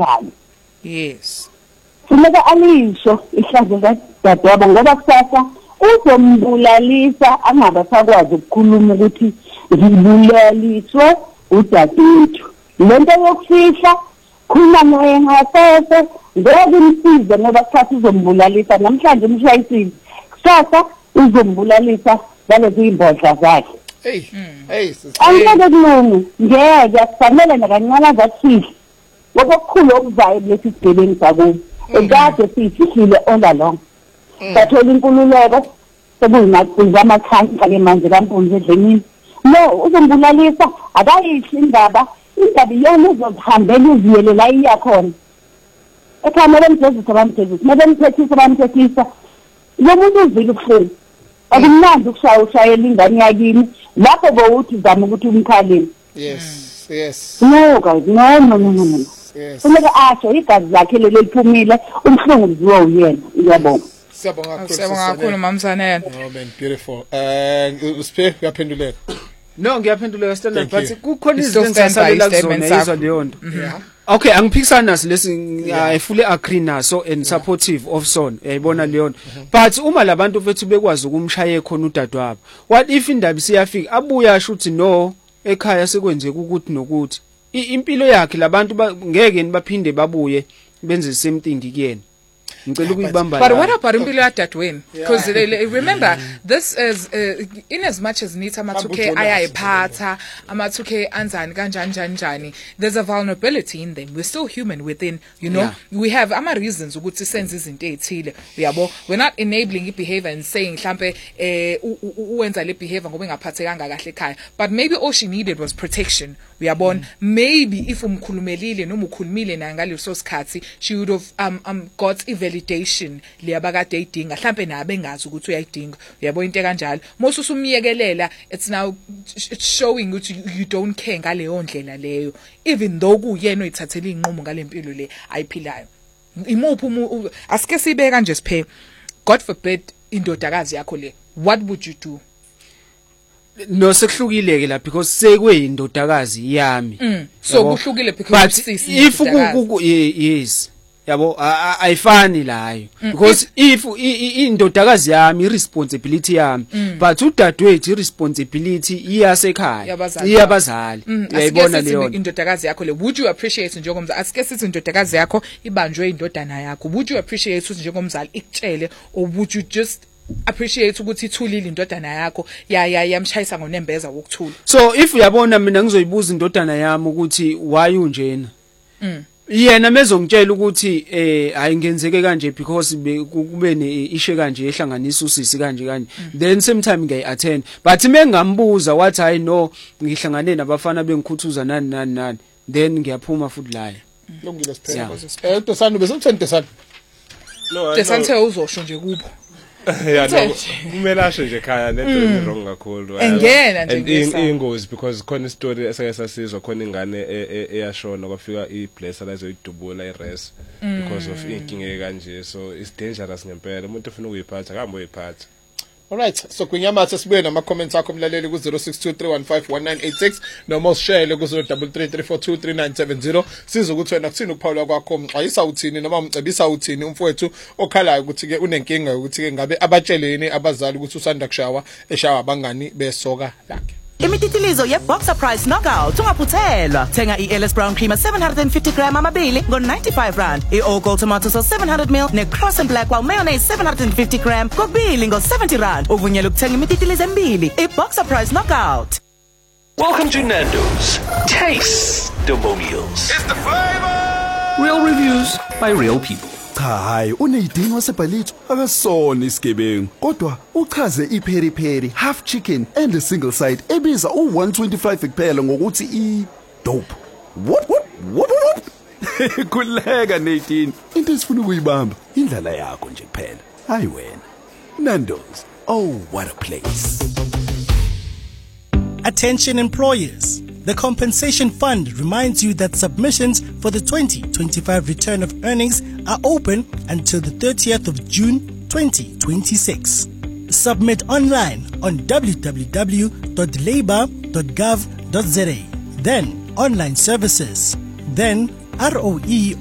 ingane. Yes. Funeka alisho ihlazo kadadewabo ngoba kusasa uzombulalisa angabasakwazi ukukhuluma ukuthi ngibulaliswe udadewethu. Lento yokufihla khuluma naye ngasese ngeke imsize ngoba kusasa uzombulalisa namhlanje umshayisile. Kusasa uzombulalisa ngalezi imbodla zakhe. Hey Angeke kulungu ngeke akufanele nakancane zathi ngoba kukhulu okuzayo lesi sigebengu sakubo. Ekade sifihlile all along. Sathola inkululeko sekuyimaqhinga amakhanka ke manje kaMpunzi edlenini. No uzombulalisa akayihle indaba iyona uzohambela uziyele la iyakhona. Ekhaya bemthethisa bamthethisa. Lo muntu uzile kuhleli. Akumnandi ukushayela ingane yakini lapho bowuthi zama ukuthi umkhaleni. Yes. No guys, no. Yes. Kumele asho igazi lakhe leliphumile umhlungu liziwa uyena. Ngiyabonga. Siyabonga kakhulu mamsanene. Oh man, beautiful. Usiphe uyaphenduleka. No ngiyaphenduleka standard but kukhona Still izinto stand by engisalela statement kuzona izwa sakho. leyo nto. Okay angiphikisana naso lesi I fully agree naso and supportive of son uyayibona leyo nto but uma labantu bethu bekwazi ukumshaya khona udadewabo what if indaba siyafika abuya asho uthi no ekhaya sekwenzeka ukuthi nokuthi impilo yakhe labantu ngeke nibaphinde babuye benze the same thing kuyena. But what about impilo yadadweni? Because remember, this is in as much as Nita Matuke ayayiphatha, Amatuke anzani kanjani. There's a vulnerability in them. We're still human within, you know. We have ama reasons ukuthi senze izinto ezithile. Uyabo, we're not enabling behavior and saying mhlambe uwenza le behavior ngoba engaphathekanga kahle ekhaya. But maybe all she needed was protection. Uyabona, maybe if umkhulumelile noma ukhulumile naye ngaleso sikhathi, she would have got validation leyabakade ayidinga mhlambe nabe engazi ukuthi uyayidinga uyabo into kanjalo mose usumyekelela it's now showing ukuthi you don't care ngaleyo ndlela leyo even though kuyena oyithathela inqumo ngalempilo le ayiphilayo imuphi asike sibeka nje siphe God forbid indodakazi yakho le what would you do? No sekuhlukile ke la because sekuyindodakazi yami so kuhlukile because if yes yabo ayifani layo because if indodakazi yami irresponsibility yami but udadewethu irresponsibility iyasekhaya iyabazali uyayibona leyo indodakazi yakho le would you appreciate njengomzali asike sithi indodakazi yakho ibanjwe indodana yakho would you appreciate ukuthi njengomzali ikutshele or would you just appreciate ukuthi ithulile indodana yakho yamshayisa ngonembeza wokuthula? So if uyabona mina ngizoyibuza indodana yami ukuthi why unjena yena mezongitshela ukuthi ayingenzeke kanje because kube neishe kanje ehlanganisa usisi kanje then same time ngiyattend but mengambuza wathi I know ngihlangane nabafana bengikhuthuza nani then ngiyaphuma futhi la lungile siphela Tosani besokutheni Tosani no Tosani uzosho nje kubo no kumele asho nje ekhaya nento wrong kakhulu engena nje ingozi because khona istory esake sasizwa khona ingane eyashona kwafika iblesser la izoyidubula iRes because of inkinga kanje so it's dangerous ngempela umuntu ufuna ukuyiphatha kambe uyiphatha. Alright, so kunyamatha sibuye nama comments akho mlaleli ku 0623151986 noma ushare ku 0333423970 siza ukuthi wena kuthini ukuphawula kwakho umxwayisa uthini noma umcebisa uthini umfowethu okhalayo ukuthi ke unenkinga ukuthi ke ngabe abatsheleni abazali ukuthi usanda kushawa eshawa abangani besoka lakhe. Imititilizo ye-Boxer Price Knockout ungaphuthelwa. Thenga i-LS Brown Creamer 750 gram amabili ngo-95 i-All-Gold Tomatoes 700 ml ne-Cross and Black Wow Mayonnaise 750 gram kokubili ngo-70 uvunyelwa ukuthenga imititilizo emibili. I-Boxer Price Knockout. Welcome to Nando's. Taste the meals. It's the flavor. Real reviews by real people. Cha hayi uneyidingo wasebhalitho akasona isigebengu kodwa uchaze iPeri-Peri half chicken and a single side ebiza u125 kuphela ngokuthi dope. What? Kuleka Nadine into esifuna ukuyibamba indlala yakho nje kuphela hayi wena. Nando's, oh what a place. Attention employers. The Compensation Fund reminds you that submissions for the 2025 return of earnings are open until the 30th of June 2026. Submit online on www.labour.gov.za. Then online services. Then ROE